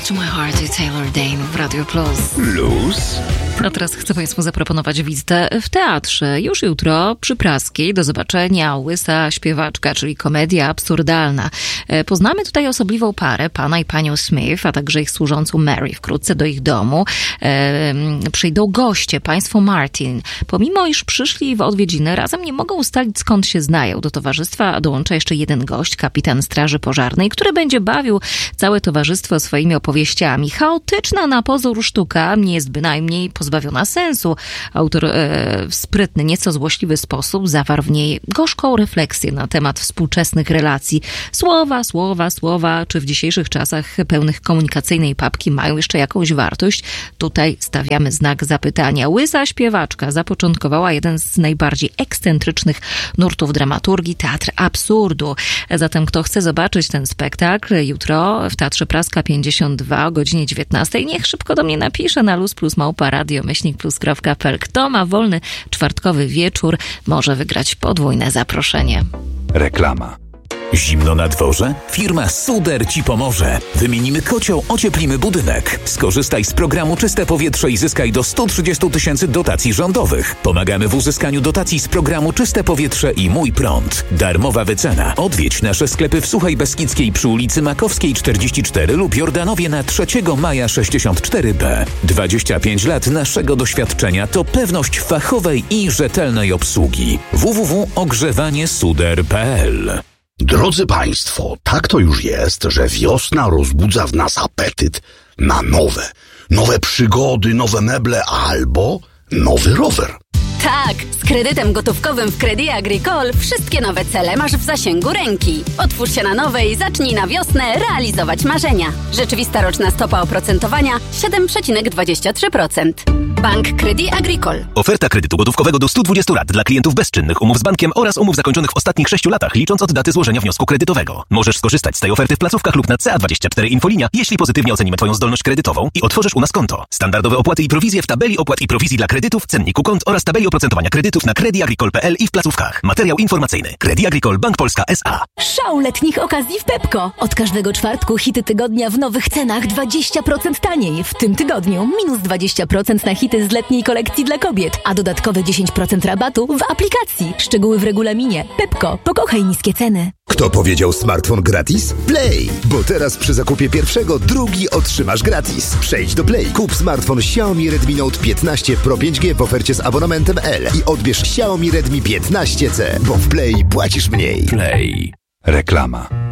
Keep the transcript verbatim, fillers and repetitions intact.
to my heart i Taylor Dane w Radio Plus. Plus? A teraz chcę Państwu zaproponować wizytę w teatrze. Już jutro przy Praskiej do zobaczenia Łysa śpiewaczka, czyli komedia absurdalna. Poznamy tutaj osobliwą parę, pana i panią Smith, a także ich służącą Mary. Wkrótce do ich domu e, przyjdą goście, państwo Martin. Pomimo iż przyszli w odwiedziny, razem nie mogą ustalić, skąd się znają. Do towarzystwa dołącza jeszcze jeden gość, kapitan straży pożarnej, który będzie bawił całe towarzystwo swoimi opowieściami. Chaotyczna na pozór sztuka nie jest bynajmniej pozbawiona sensu. Autor e, w sprytny, nieco złośliwy sposób zawarł w niej gorzką refleksję na temat współczesnych relacji. Słowa, słowa, słowa, czy w dzisiejszych czasach pełnych komunikacyjnej papki mają jeszcze jakąś wartość? Tutaj stawiamy znak zapytania. Łysa śpiewaczka zapoczątkowała jeden z najbardziej ekscentrycznych nurtów dramaturgii, teatr absurdu. Zatem kto chce zobaczyć ten spektakl jutro w Teatrze Praska pięćdziesiąt dwa o godzinie dziewiętnastej, niech szybko do mnie napisze na luz plus małpa radio myślnik plus kropka p l. Kto ma wolny czwartkowy wieczór, może wygrać podwójne zaproszenie. Reklama. Zimno na dworze? Firma Suder Ci pomoże. Wymienimy kocioł, ocieplimy budynek. Skorzystaj z programu Czyste Powietrze i zyskaj do sto trzydzieści tysięcy dotacji rządowych. Pomagamy w uzyskaniu dotacji z programu Czyste Powietrze i Mój Prąd. Darmowa wycena. Odwiedź nasze sklepy w Suchej Beskidzkiej przy ulicy Makowskiej czterdzieści cztery lub Jordanowie na trzeciego maja sześćdziesiąt cztery b. dwadzieścia pięć lat naszego doświadczenia to pewność fachowej i rzetelnej obsługi. w w w kropka ogrzewanie suder kropka p l. Drodzy Państwo, tak to już jest, że wiosna rozbudza w nas apetyt na nowe, nowe przygody, nowe meble albo nowy rower. Tak, z kredytem gotówkowym w Crédit Agricole wszystkie nowe cele masz w zasięgu ręki. Otwórz się na nowe i zacznij na wiosnę realizować marzenia. Rzeczywista roczna stopa oprocentowania siedem przecinek dwadzieścia trzy procent. Bank Crédit Agricole. Oferta kredytu gotówkowego do stu dwudziestu lat dla klientów bezczynnych umów z bankiem oraz umów zakończonych w ostatnich sześciu latach, licząc od daty złożenia wniosku kredytowego. Możesz skorzystać z tej oferty w placówkach lub na C A dwadzieścia cztery Infolinia, jeśli pozytywnie ocenimy Twoją zdolność kredytową i otworzysz u nas konto. Standardowe opłaty i prowizje w tabeli opłat i prowizji dla kredytów, cenniku kont oraz tabeli oprocentowania kredytów na Crédit Agricole kropka p l i w placówkach. Materiał informacyjny. Crédit Agricole Bank Polska S A. Szał letnich okazji w Pepco. Od każdego czwartku hity tygodnia w nowych cenach dwadzieścia procent taniej. W tym tygodniu minus dwadzieścia procent na hity z letniej kolekcji dla kobiet, a dodatkowe dziesięć procent rabatu w aplikacji. Szczegóły w regulaminie. Pepco. Pokochaj niskie ceny. Kto powiedział smartfon gratis? Play! Bo teraz przy zakupie pierwszego drugi otrzymasz gratis. Przejdź do Play. Kup smartfon Xiaomi Redmi Note piętnaście Pro pięć G w ofercie z abonamentem L i odbierz Xiaomi Redmi piętnaście C, bo w Play płacisz mniej. Play. Reklama.